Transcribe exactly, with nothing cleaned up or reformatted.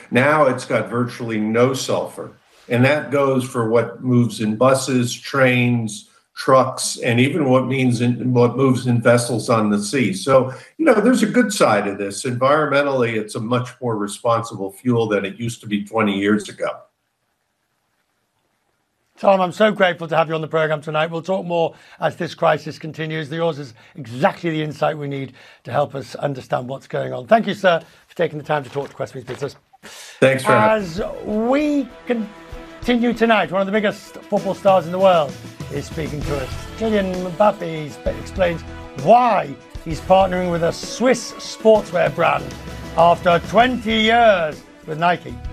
Now it's got virtually no sulfur. And that goes for what moves in buses, trains, trucks, and even what means in what moves in vessels on the sea. So, you know, there's a good side of this. Environmentally, it's a much more responsible fuel than it used to be twenty years ago. Tom, I'm so grateful to have you on the programme tonight. We'll talk more as this crisis continues. Yours is exactly the insight we need to help us understand what's going on. Thank you, sir, for taking the time to talk to Quest Business. Thanks for having me. As we continue tonight, one of the biggest football stars in the world is speaking to us. Kylian Mbappe explains why he's partnering with a Swiss sportswear brand after twenty years with Nike.